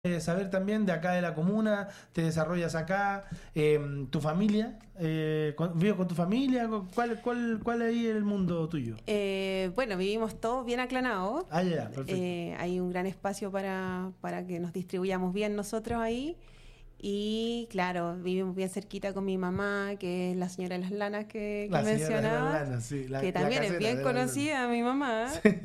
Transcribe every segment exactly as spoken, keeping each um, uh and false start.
Eh, saber también de acá de la comuna, te desarrollas acá, eh, tu familia, eh, con- ¿vives con tu familia? ¿Cuál, cuál, cuál es ahí el mundo tuyo? Eh, bueno, vivimos todos bien aclanados. Ah, ya, ya, perfecto. Eh, hay un gran espacio para, para que nos distribuyamos bien nosotros ahí. Y claro, vivimos bien cerquita con mi mamá, que es la señora de las lanas que, que La señora de las mencionaba, lanas, sí, la- que la también es casera bien de las lanas. conocida, mi mamá.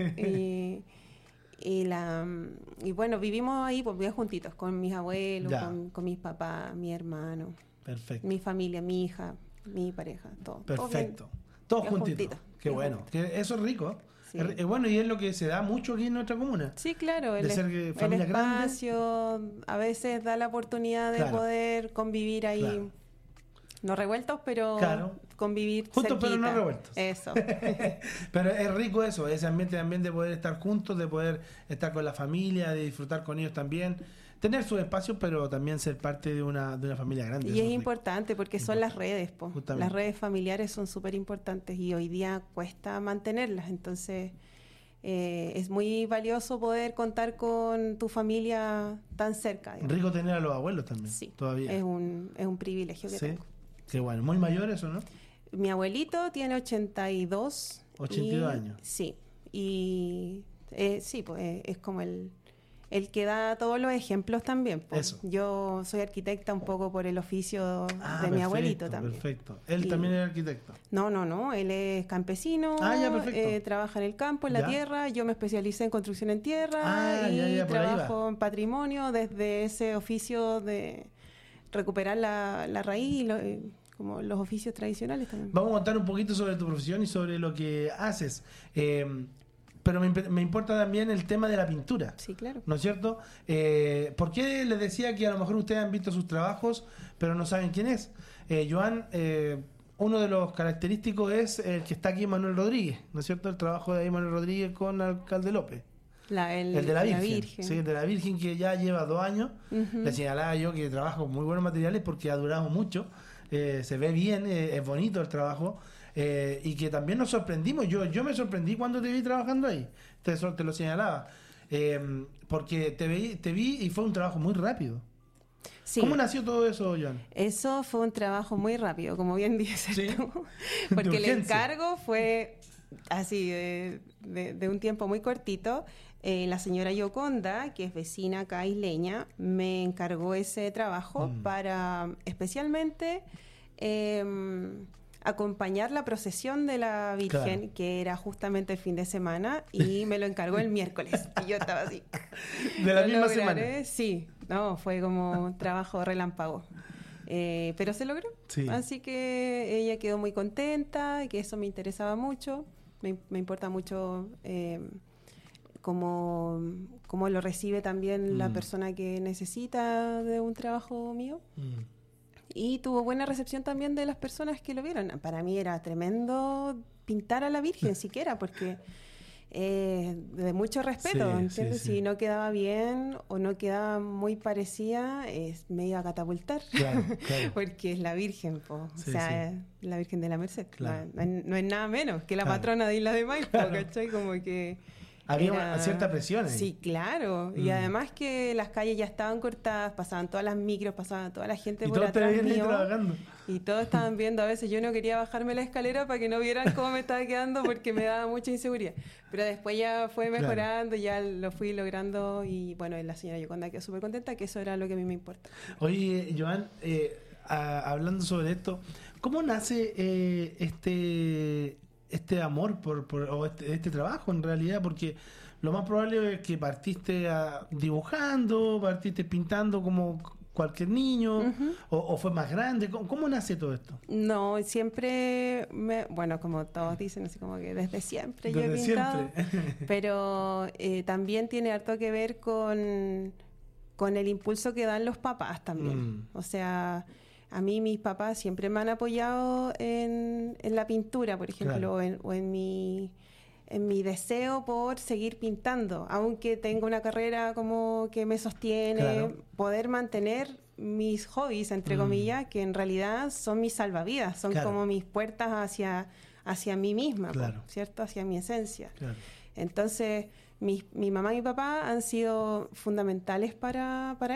Y, y, la, y bueno, vivimos ahí pues bien juntitos, con mis abuelos, Ya. con, con mis papás, mi hermano, Perfecto, mi familia, mi hija, mi pareja, todo. todo bien. perfecto. Todos bien juntitos. juntitos, Qué bien bueno. juntitos. Que eso es rico. Sí. Es, es bueno y es lo que se da mucho aquí en nuestra comuna. Sí, claro, De el, ser es- que el familias grandes. espacio a veces da la oportunidad de Claro. poder convivir ahí, Claro. no revueltos, pero Claro. convivir Juntos, pero no cerquita. revueltos. Eso. Pero es rico eso, ese ambiente también de poder estar juntos, de poder estar con la familia, de disfrutar con ellos también. Tener sus espacios, pero también ser parte de una, de una familia grande. Y eso es rico. importante porque son las redes, po. Justamente. Las redes familiares son súper importantes y hoy día cuesta mantenerlas, entonces eh, es muy valioso poder contar con tu familia tan cerca, digamos. Rico tener a los abuelos también, Sí, todavía. es un, es un privilegio que Sí, tengo. qué bueno. Muy mayor eso, ¿no? Mi abuelito tiene ochenta y dos. ochenta y dos y- años. Sí, y eh, sí, pues eh, es como el, el que da todos los ejemplos también, pues. Eso. Yo soy arquitecta un poco por el oficio Ah, de mi perfecto, abuelito también. Perfecto. Él Y- también era arquitecto. No, no, no, él es campesino, Ah, ya, perfecto. eh, trabaja en el campo, en la Ya. tierra, yo me especialicé en construcción en tierra Ah, y ya, ya, por ahí trabajo en patrimonio desde ese oficio de recuperar la, la raíz y lo- eh, como los oficios tradicionales también. Vamos a contar un poquito sobre tu profesión y sobre lo que haces. Eh, pero me, imp- me importa también el tema de la pintura. Sí, claro. ¿No es cierto? Eh, ¿Por qué les decía que a lo mejor ustedes han visto sus trabajos, pero no saben quién es? Eh, Joan, eh, uno de los característicos es el que está aquí, Manuel Rodríguez, ¿no es cierto? El trabajo de ahí Manuel Rodríguez con Alcalde López. La, el, El de la Virgen. Virgen. Sí, el de la Virgen que ya lleva dos años. Ujú. Le señalaba yo que trabajo con muy buenos materiales porque ha durado mucho. Eh, se ve bien, eh, es bonito el trabajo. Eh, y que también nos sorprendimos. Yo yo me sorprendí cuando te vi trabajando ahí. Te, eso te lo señalaba. Eh, porque te vi, te vi y fue un trabajo muy rápido. Sí. ¿Cómo nació todo eso, Joan? Eso fue un trabajo muy rápido, como bien dices Sí. tú, De porque el urgencia. encargo fue así, de, de- de un tiempo muy cortito. Eh, la señora Yoconda, que es vecina acá isleña, me encargó ese trabajo Mm. para especialmente em, acompañar la procesión de la Virgen, Claro. que era justamente el fin de semana, y me lo encargó el miércoles. Y yo estaba así. De la ¿Lo misma lograré? semana. Sí, no, fue como un trabajo relámpago. Eh, pero se logró. Sí. Así que ella quedó muy contenta y que eso me interesaba mucho. Me, me importa mucho eh, cómo, cómo lo recibe también la Mm. persona que necesita de un trabajo mío. Mm. Y tuvo buena recepción también de las personas que lo vieron. Para mí era tremendo pintar a la Virgen siquiera, porque eh, de mucho respeto, Sí, ¿entiendes? sí, sí. Si no quedaba bien o no quedaba muy parecida, es, me iba a catapultar. Claro, claro. Porque es la Virgen, po. Sí, o sea, sí. es la Virgen de la Merced. Claro. No, no es- no es nada menos que la Claro. patrona de Isla de Maipo, Claro. ¿cachai? Como que... Había era- una cierta presión ahí. Sí, claro. Mm. Y además que las calles ya estaban cortadas, pasaban todas las micros, pasaban toda la gente Y por todos te atrás veían ahí mío. trabajando. Y todos estaban viendo, a veces yo no quería bajarme la escalera para que no vieran cómo me estaba quedando porque me daba mucha inseguridad. Pero después ya fue Claro. mejorando, ya lo fui logrando y bueno, la señora Yoconda quedó súper contenta, que eso era lo que a mí me importa. Oye, Joan, eh, a- hablando sobre esto, ¿cómo nace eh, este este amor por, por o este, este trabajo en realidad? Porque lo más probable es que partiste ah, dibujando, partiste pintando como cualquier niño, Ujú. o, o fue más grande. ¿Cómo, cómo nace todo esto? No, siempre, me, bueno, como todos dicen, así como que desde siempre yo he Desde pintado. siempre. Pero eh, también tiene harto que ver con, con el impulso que dan los papás también. Mm. O sea, a mí mis papás siempre me han apoyado en, en la pintura, por ejemplo, Claro. o, en, o en mi en mi deseo por seguir pintando, aunque tengo una carrera como que me sostiene, Claro. poder mantener mis hobbies, entre Mm. comillas, que en realidad son mis salvavidas, son Claro. como mis puertas hacia, hacia mí misma, po, Claro. ¿cierto? Hacia mi esencia. Claro. Entonces, Mi, mi mamá y mi papá han sido fundamentales para, para